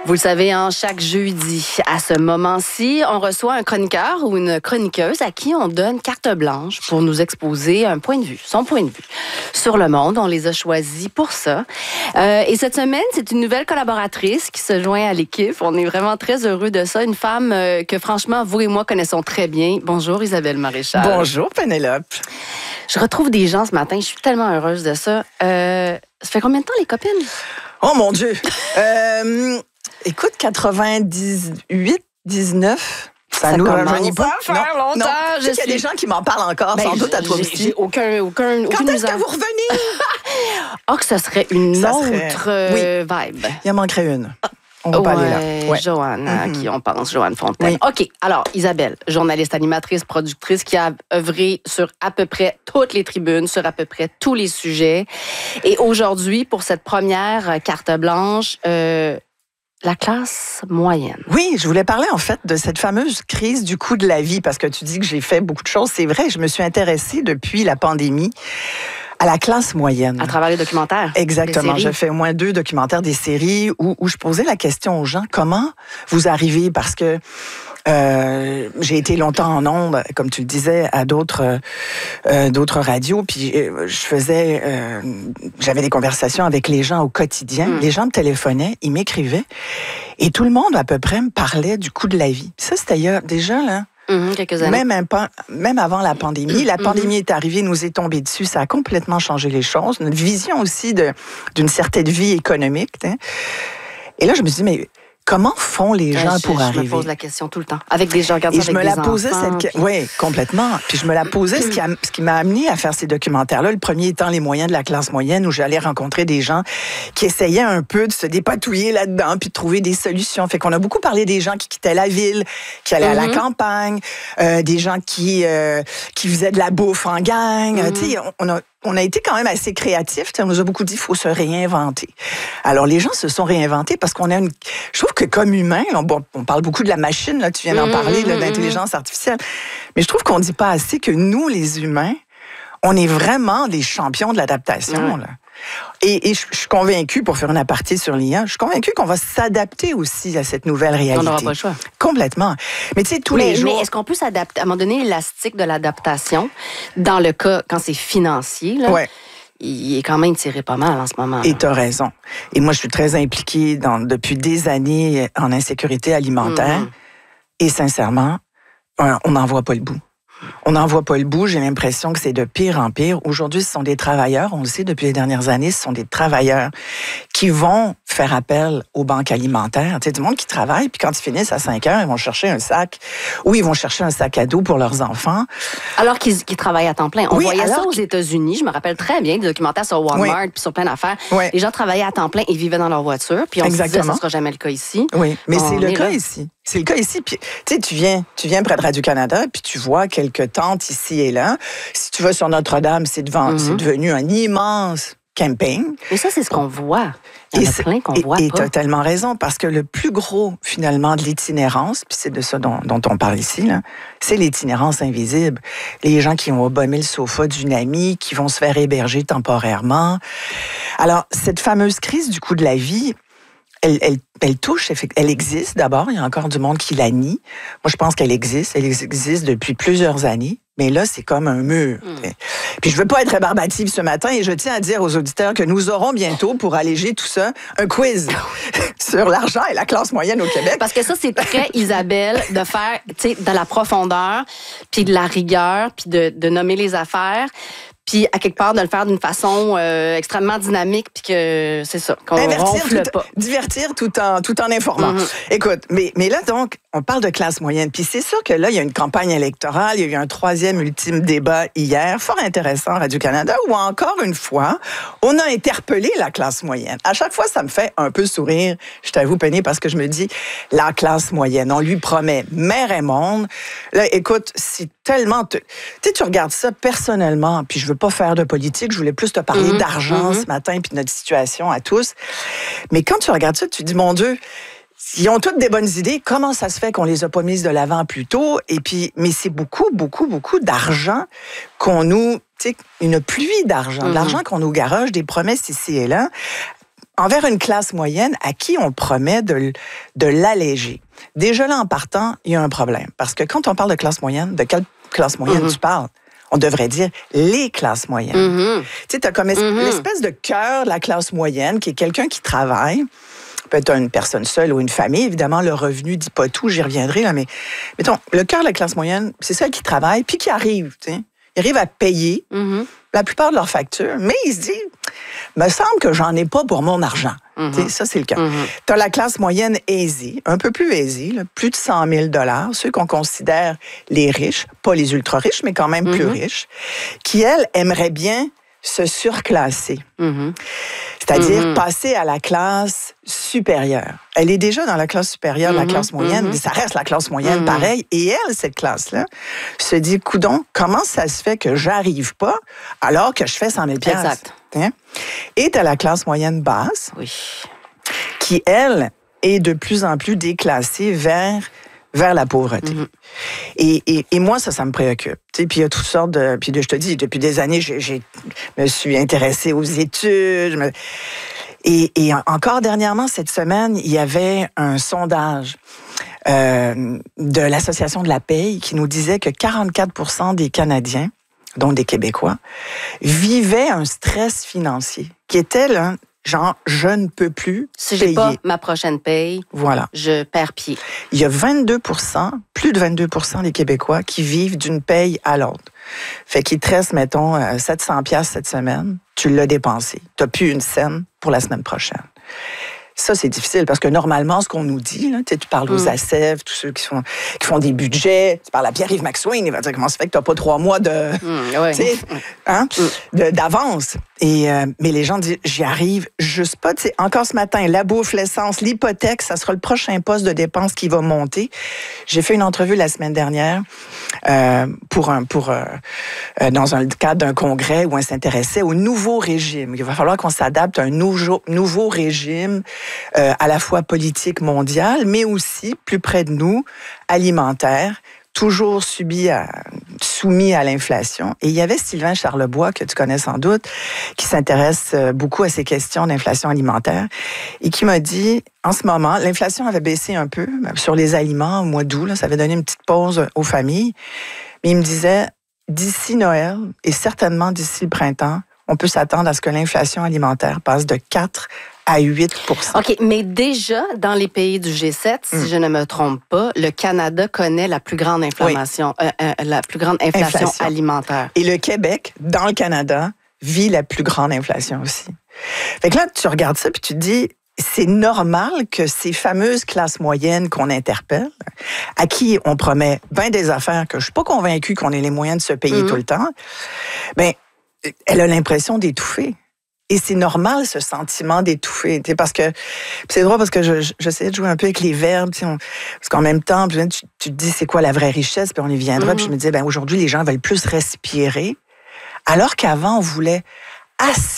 Vous le savez, chaque jeudi, à ce moment-ci, on reçoit un chroniqueur ou une chroniqueuse à qui on donne carte blanche pour nous exposer un point de vue, son point de vue sur le monde. On les a choisis pour ça. Et cette semaine, c'est une nouvelle collaboratrice qui se joint à l'équipe. On est vraiment très heureux de ça. Une femme que, franchement, vous et moi connaissons très bien. Bonjour, Isabelle Maréchal. Bonjour, Pénélope. Je retrouve des gens ce matin. Je suis tellement heureuse de ça. Ça fait combien de temps, les copines? Oh, mon Dieu! Écoute, 98, 19... Ça nous rajeunit pas. Faire longtemps. Non. Il y a des gens qui m'en parlent encore, sans doute à toi aussi. J'ai aucune Quand est-ce que vous revenez? Que ce serait une autre vibe. Il en manquerait une. On va pas aller là. Ouais. Joanne, à qui on pense, Joanne Fontaine. Oui. OK, alors, Isabelle, journaliste, animatrice, productrice qui a œuvré sur à peu près toutes les tribunes, sur à peu près tous les sujets. Et aujourd'hui, pour cette première carte blanche, la classe moyenne. Oui, je voulais parler en fait de cette fameuse crise du coût de la vie, parce que tu dis que j'ai fait beaucoup de choses. C'est vrai, je me suis intéressée depuis la pandémie à la classe moyenne. À travers les documentaires. Exactement. J'ai fait au moins 2 documentaires, des séries où je posais la question aux gens, comment vous arrivez, parce que j'ai été longtemps en ondes, comme tu le disais, à d'autres radios, puis j'avais des conversations avec les gens au quotidien. Les gens me téléphonaient, ils m'écrivaient, et tout le monde à peu près me parlait du coût de la vie. Ça, c'était déjà là. Quelques années. Même avant la pandémie. La pandémie est arrivée, nous est tombée dessus. Ça a complètement changé les choses. Notre vision aussi d'une certaine vie économique. Hein. Et là, je me suis dit, mais comment font les gens pour arriver? Je me pose la question tout le temps. Avec des gens, regarde ça avec des enfants. Oui, complètement. Puis je me la posais, ce qui m'a amené à faire ces documentaires-là. Le premier étant les moyens de la classe moyenne, où j'allais rencontrer des gens qui essayaient un peu de se dépatouiller là-dedans, puis de trouver des solutions. Fait qu'on a beaucoup parlé des gens qui quittaient la ville, qui allaient à la campagne, des gens qui faisaient de la bouffe en gang. Tu sais, on a été quand même assez créatifs. On nous a beaucoup dit qu'il faut se réinventer. Alors, les gens se sont réinventés parce qu'on a je trouve que comme humain, on parle beaucoup de la machine, là, tu viens d'en parler, d'intelligence artificielle, mais je trouve qu'on ne dit pas assez que nous, les humains, on est vraiment des champions de l'adaptation. Là. Et je suis convaincue, pour faire une aparté sur l'IA, je suis convaincue qu'on va s'adapter aussi à cette nouvelle réalité. On n'aura pas le choix. Complètement. Mais tu sais, tous les jours... Mais est-ce qu'on peut s'adapter, à un moment donné, l'élastique de l'adaptation, dans le cas, quand c'est financier, là, il est quand même tiré pas mal en ce moment. Et tu as raison. Et moi, je suis très impliquée depuis des années en insécurité alimentaire. Et sincèrement, on n'en voit pas le bout. On n'en voit pas le bout. J'ai l'impression que c'est de pire en pire. Aujourd'hui, ce sont des travailleurs, on le sait depuis les dernières années, ce sont des travailleurs qui vont faire appel aux banques alimentaires. Tu sais, du monde qui travaille, puis quand ils finissent à 5 heures, ils vont chercher un sac, ou ils vont chercher un sac à dos pour leurs enfants. Alors qu'ils travaillent à temps plein. On voyait ça aux États-Unis. Je me rappelle très bien des documentaires sur Walmart puis sur plein d'affaires. Les gens travaillaient à temps plein et vivaient dans leur voiture. Puis on se disait, ça ne sera jamais le cas ici. Oui, mais c'est le cas ici. C'est le cas ici. Puis, tu sais, tu viens près de Radio-Canada, puis tu vois quelques tentes ici et là. Si tu vas sur Notre-Dame, c'est devenu un immense camping. Et ça, c'est ce qu'on voit. Il y en a plein qu'on voit pas. Et tu as tellement raison, parce que le plus gros, finalement, de l'itinérance, puis c'est de ça dont on parle ici, là, c'est l'itinérance invisible. Les gens qui ont abommé le sofa d'une amie, qui vont se faire héberger temporairement. Alors, cette fameuse crise du coût de la vie, elle touche, elle existe d'abord. Il y a encore du monde qui la nie. Moi, je pense qu'elle existe. Elle existe depuis plusieurs années. Mais là, c'est comme un mur. Puis je veux pas être rébarbative ce matin et je tiens à dire aux auditeurs que nous aurons bientôt, pour alléger tout ça, un quiz sur l'argent et la classe moyenne au Québec. Parce que ça, c'est très Isabelle de faire, tu sais, de la profondeur, puis de la rigueur, puis de nommer les affaires. Puis, à quelque part, de le faire d'une façon extrêmement dynamique, puis que c'est ça, qu'on ronfle pas. Divertir tout en informant. Écoute, mais là, donc, on parle de classe moyenne. Puis c'est sûr que là, il y a une campagne électorale, il y a eu un 3e ultime débat hier, fort intéressant à Radio-Canada, où encore une fois, on a interpellé la classe moyenne. À chaque fois, ça me fait un peu sourire, je t'avoue, Penny, parce que je me dis, la classe moyenne, on lui promet mer et monde. Là, écoute, c'est tellement... Tu sais, tu regardes ça personnellement, puis je veux pas faire de politique, je voulais plus te parler d'argent ce matin, puis de notre situation à tous. Mais quand tu regardes ça, tu te dis, mon Dieu, ils ont toutes des bonnes idées. Comment ça se fait qu'on les a pas mises de l'avant plus tôt? Et puis, mais c'est beaucoup, beaucoup, beaucoup d'argent qu'on nous, tu sais, une pluie d'argent, de l'argent qu'on nous garoche, des promesses ici et là. envers une classe moyenne à qui on promet de l'alléger. Déjà là, en partant, il y a un problème. Parce que quand on parle de classe moyenne, de quelle classe moyenne tu parles? On devrait dire les classes moyennes. Tu sais, tu as comme l'espèce de cœur de la classe moyenne qui est quelqu'un qui travaille, peut-être une personne seule ou une famille. Évidemment, le revenu dit pas tout, j'y reviendrai, là, mais mettons, le cœur de la classe moyenne, c'est celle qui travaille puis qui arrive, tu sais. Ils arrivent à payer la plupart de leurs factures, mais ils se disent, me semble que j'en ai pas pour mon argent. Ça, c'est le cas. Tu as la classe moyenne aisée, un peu plus aisée, là, plus de 100 000 $, ceux qu'on considère les riches, pas les ultra-riches, mais quand même plus riches, qui, elles, aimeraient bien se surclasser. C'est-à-dire passer à la classe supérieure. Elle est déjà dans la classe supérieure de la classe moyenne, mais ça reste la classe moyenne pareil. Et elle, cette classe-là, se dit, coudon, comment ça se fait que j'arrive pas alors que je fais 100 000 $? Exact. Hein? Et t'as la classe moyenne basse, qui, elle, est de plus en plus déclassée vers la pauvreté. Et moi, ça me préoccupe. Puis il y a toutes sortes de... Puis je te dis, depuis des années, je me suis intéressée aux études. Et encore dernièrement, cette semaine, il y avait un sondage de l'Association de la paye qui nous disait que 44% des Canadiens, dont des Québécois, vivaient un stress financier qui était là, genre, je ne peux plus si payer. J'ai pas ma prochaine paye, voilà. Je perds pied. Il y a 22%, plus de 22% des Québécois qui vivent d'une paye à l'autre. Fait qu'il te reste, mettons, 700$ cette semaine, tu l'as dépensé. Tu n'as plus une scène pour la semaine prochaine. Ça, c'est difficile parce que normalement, ce qu'on nous dit, là, tu parles aux ACEF, tous ceux qui font des budgets, tu parles à Pierre-Yves McSwain, il va dire comment ça fait que tu n'as pas 3 mois d'avance. Mais les gens disent, j'y arrive juste pas. T'sais, encore ce matin, la bouffe, l'essence, l'hypothèque, ça sera le prochain poste de dépense qui va monter. J'ai fait une entrevue la semaine dernière dans le cadre d'un congrès où on s'intéressait au nouveau régime. Il va falloir qu'on s'adapte à un nouveau régime à la fois politique mondial, mais aussi, plus près de nous, alimentaire, toujours soumis à l'inflation. Et il y avait Sylvain Charlebois, que tu connais sans doute, qui s'intéresse beaucoup à ces questions d'inflation alimentaire et qui m'a dit, en ce moment, l'inflation avait baissé un peu sur les aliments au mois d'août, là, ça avait donné une petite pause aux familles. Mais il me disait, d'ici Noël et certainement d'ici le printemps, on peut s'attendre à ce que l'inflation alimentaire passe de 4 à 8%. OK, mais déjà, dans les pays du G7, si je ne me trompe pas, le Canada connaît la plus grande inflation alimentaire. Et le Québec, dans le Canada, vit la plus grande inflation aussi. Fait que là, tu regardes ça puis tu te dis, c'est normal que ces fameuses classes moyennes qu'on interpelle, à qui on promet bien des affaires que je suis pas convaincue qu'on ait les moyens de se payer tout le temps, ben, elle a l'impression d'étouffer. Et c'est normal, ce sentiment d'étouffer. Parce que c'est drôle parce que j'essayais de jouer un peu avec les verbes. Parce qu'en même temps, tu te dis c'est quoi la vraie richesse, puis on y viendra. Puis je me disais, aujourd'hui, les gens veulent plus respirer. Alors qu'avant, on voulait